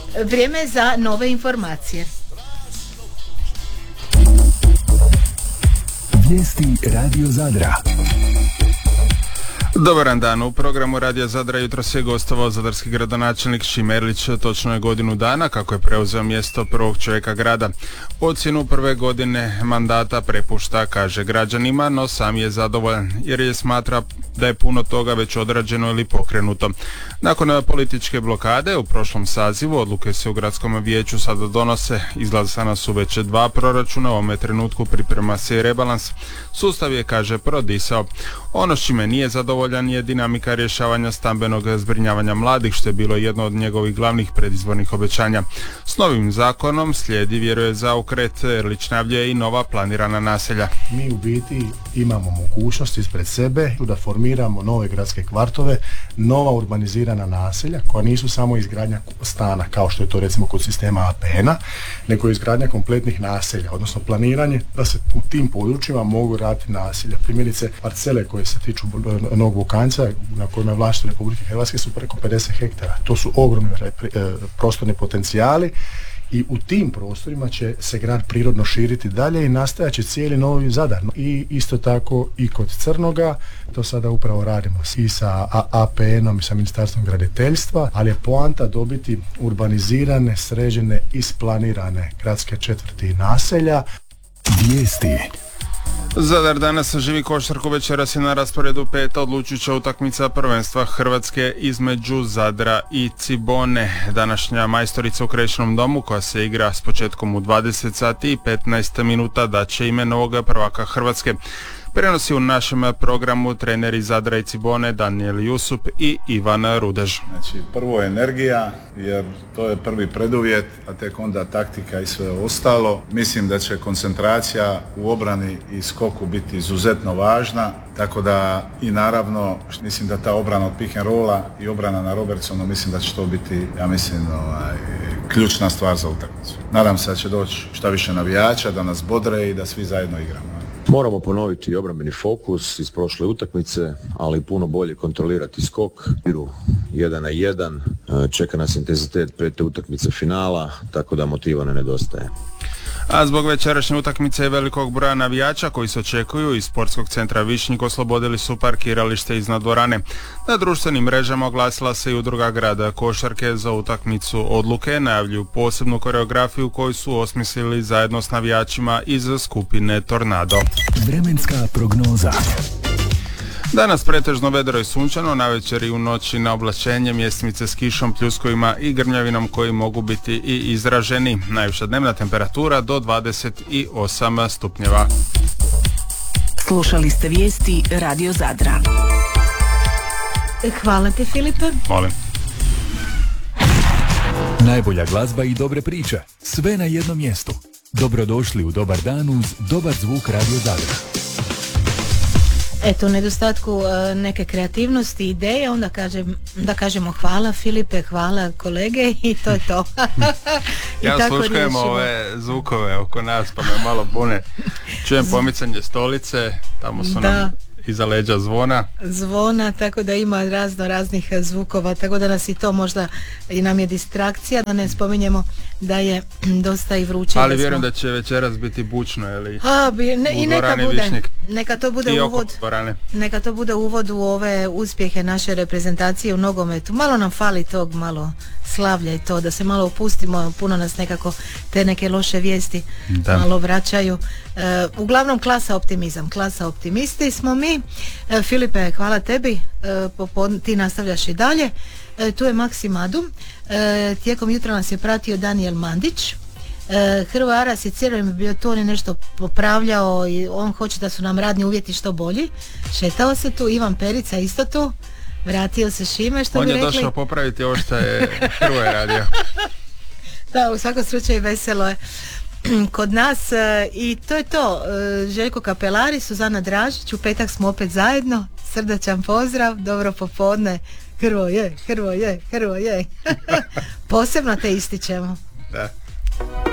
Vrijeme za nove informacije. Vijesti Radio Zadra. Dobar dan, u programu Radija Zadra jutros je gostovao zadarski gradonačelnik Šime Erlić. Točno je godinu dana kako je preuzeo mjesto prvog čovjeka grada. Ocjenu prve godine mandata prepušta, kaže, građanima, no sam je zadovoljan jer je smatra da je puno toga već odrađeno ili pokrenuto. Nakon političke blokade u prošlom sazivu odluke se u gradskom vijeću sada donose. Izglasana su već 2 proračuna, u ovome trenutku priprema se i rebalans. Sustav je, kaže, prodisao. Ono s čime nije zadovoljan je dinamika rješavanja stambenog zbrinjavanja mladih, što je bilo jedno od njegovih glavnih predizbornih obećanja. S novim zakonom slijedi, vjeruje, zaokret. Erlić najavljuje i nova planirana naselja. Mi u biti imamo mogućnost ispred sebe da formiramo nove gradske kvartove, nova urbanizirana naselja koja nisu samo izgradnja stana kao što je to recimo kod sistema APN-a, nego izgradnja kompletnih naselja, odnosno planiranje da se u tim područjima mogu raditi naselja. Primjerice, parcele koje se tiču Novog Vukanca, na kojima je vlasništvo Republike Hrvatske, su preko 50 hektara. To su ogromni prostorni potencijali i u tim prostorima će se grad prirodno širiti dalje i nastajat će cijeli novi Zadar. I isto tako i kod Crnoga, to sada upravo radimo i sa APN-om i sa Ministarstvom graditeljstva, ali je poanta dobiti urbanizirane, sređene, isplanirane gradske četvrti i naselja. Vijesti. Zadar danas živi košarku, večeras je na rasporedu 5. odlučujuća utakmica prvenstva Hrvatske između Zadra i Cibone. Današnja majstorica u Krećnom domu, koja se igra s početkom u 20 sati i 15 minuta, daće ime novog prvaka Hrvatske. Prenosi u našem programu treneri Zadra i Cibone Daniel Jusup i Ivan Rudež. Znači, prvo je energija, jer to je prvi preduvjet, a tek onda taktika i sve ostalo. Mislim da će koncentracija u obrani i skoku biti izuzetno važna, tako da i naravno mislim da ta obrana od pick and rolla i obrana na Robertsonu, mislim da će to biti, ja mislim, ključna stvar za utakmicu. Nadam se da će doći šta više navijača, da nas bodre i da svi zajedno igramo. Moramo ponoviti obrambeni fokus iz prošle utakmice, ali puno bolje kontrolirati skok. 1 na 1, čeka nas intenzitet pred te utakmice finala, tako da motiva ne nedostaje. A zbog večerašnje utakmice i velikog broja navijača koji se očekuju iz sportskog centra Višnjik oslobodili su parkiralište iznad dvorane. Na društvenim mrežama oglasila se i udruga grada košarke. Za utakmicu Odluke najavljuju posebnu koreografiju koju su osmislili zajedno s navijačima iz skupine Tornado. Vremenska prognoza. Danas pretežno vedro i sunčano, navečer i u noći na oblačenje, mjestimice s kišom, pljuskovima i grmljavinom koji mogu biti i izraženi. Najviša dnevna temperatura do 28 stupnjeva. Slušali ste vijesti Radio Zadra. Hvala ti, Filipe. Molim. Najbolja glazba i dobre priče. Sve na jednom mjestu. Dobrodošli u Dobar dan uz dobar zvuk Radio Zadra. Eto, u nedostatku neke kreativnosti, ideje, onda kažemo hvala Filipe, hvala kolege i to je to. Ja slušajem ove zvukove oko nas pa me malo bune. Čujem pomicanje stolice, tamo su nam iza leđa zvona, tako da ima raznih zvukova, tako da nas i to možda i nam je distrakcija, da ne spominjemo da je dosta i vruće. Ali vjerujem da će večeras biti bučno, ili i neka to bude uvod. Neka to bude uvod u ove uspjehe naše reprezentacije u nogometu. Malo nam fali tog malo slavlja i to, da se malo opustimo, puno nas nekako te neke loše vijesti malo vraćaju. Uglavnom klasa optimisti smo mi. Filipe, hvala tebi, ti nastavljaš i dalje. Tu je Maksim Adum, tijekom jutra nas je pratio Daniel Mandić. Hrvo Aras je cijelo vrijeme bio tu, on je nešto popravljao i on hoće da su nam radni uvjeti što bolji. Šetao se tu, Ivan Perica isto tu, vratio se Šime, što bi rekli. On je došao popraviti ovo što je Hrvo je radio. Da, u svakom slučaju veselo je kod nas i to je to. Željko Kapelari, Suzana Dražić, u petak smo opet zajedno, srdačan pozdrav, dobro popodne. Hrvo je. Posebno te ističemo. Da.